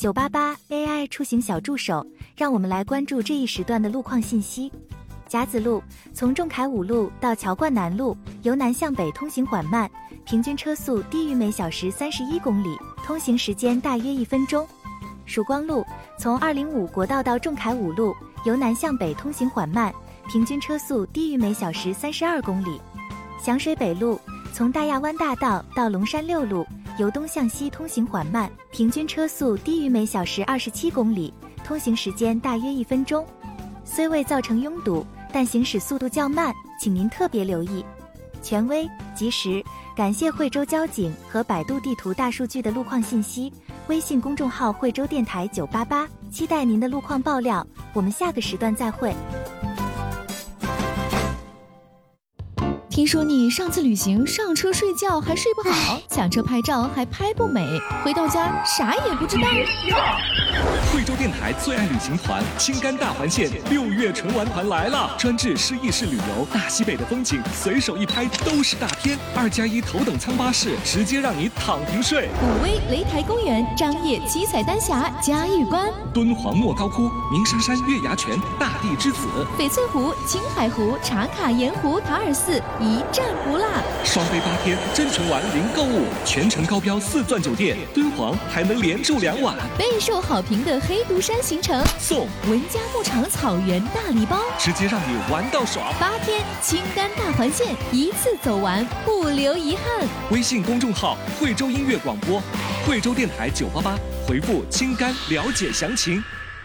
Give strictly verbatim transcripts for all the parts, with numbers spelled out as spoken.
九八八 A I 出行小助手，让我们来关注这一时段的路况信息。甲子路从仲恺五路到乔冠南路，由南向北通行缓慢，平均车速低于每小时三十一公里，通行时间大约一分钟。曙光路从二零五国道到仲恺五路，由南向北通行缓慢，平均车速低于每小时三十二公里。响水北路从大亚湾大道到龙山六路，由东向西通行缓慢，平均车速低于每小时二十七公里，通行时间大约一分钟。虽未造成拥堵，但行驶速度较慢，请您特别留意。权威、及时，感谢惠州交警和百度地图大数据的路况信息。微信公众号惠州电台九八八，期待您的路况爆料。我们下个时段再会。 听说你上次旅行上车睡觉还睡不好，下车拍照还拍不美，回到家啥也不知道。 惠州电台最爱旅行团青甘大环线六月纯玩团来了，专治失忆式旅游，大西北的风景随手一拍都是大片，二加一头等舱巴士，直接让你躺平睡。 武威擂台公园、张掖七彩丹霞、嘉峪关、 敦煌莫高窟、鸣沙山月牙泉、大地之子、 翡翠湖、青海湖、茶卡盐湖、塔尔寺，一站不落。 双飞八天，真纯玩零购物，全程高标四钻酒店，敦煌还能连住两晚。 备受好评的黑独山行程送文家牧场草原大礼包， 直接让你玩到爽。 八天青甘大环线，一次走完不留遗憾。 微信公众号惠州音乐广播，惠州电台九八八，回复青甘了解详情。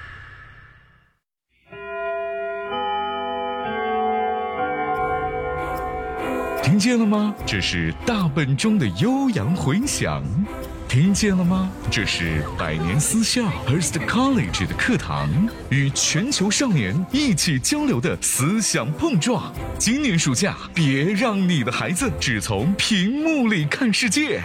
听见了吗？这是大本钟的悠扬回响。听见了吗？这是百年私校 Hearst College 的课堂，与全球少年一起交流的思想碰撞。今年暑假，别让你的孩子只从屏幕里看世界。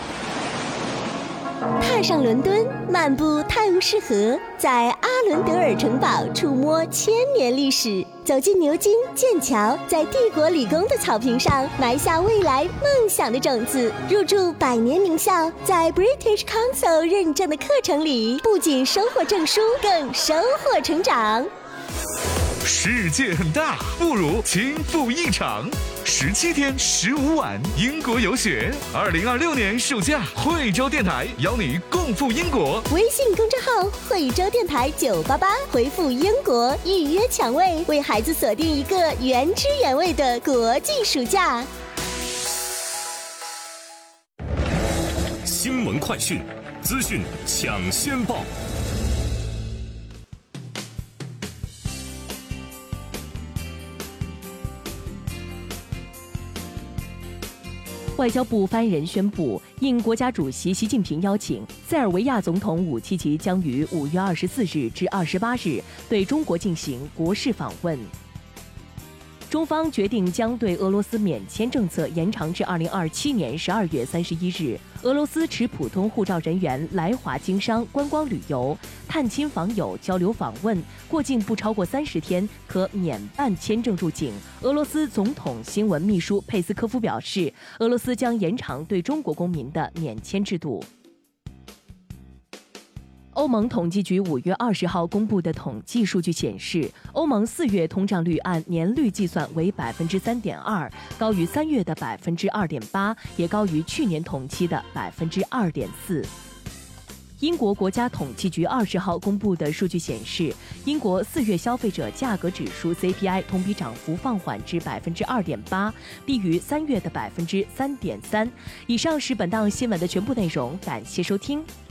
踏上伦敦，漫步泰晤士河，在阿伦德尔城堡触摸千年历史，走进牛津、剑桥，在帝国理工的草坪上埋下未来梦想的种子，入驻百年名校，在 British Council 认证的课程里，不仅收获证书，更收获成长。 世界很大，不如轻赴一场。十七天十五晚英国游学，二零二六年暑假，惠州电台邀你共赴英国。 微信公众号惠州电台九八八，回复英国预约抢位，为孩子锁定一个原汁原味的国际暑假。 新闻快讯，资讯抢先报。 外交部发言人宣布，应国家主席习近平邀请，塞尔维亚总统武契奇将于五月二十四日至二十八日对中国进行国事访问。中方决定将对俄罗斯免签政策延长至二零二七年十二月三十一日。俄罗斯持普通护照人员来华经商、观光旅游、探亲访友、交流访问，过境不超过三十天，可免办签证入境。俄罗斯总统新闻秘书佩斯科夫表示，俄罗斯将延长对中国公民的免签制度。欧盟统计局五月二十号公布的统计数据显示，欧盟四月通胀率按年率计算为百分之三点二，高于三月的百分之二点八，也高于去年同期的百分之二点四。英国国家统计局二十号公布的数据显示，英国四月消费者价格指数 C P I 同比涨幅放缓至百分之二点八，低于三月的百分之三点三。以上是本档新闻的全部内容，感谢收听。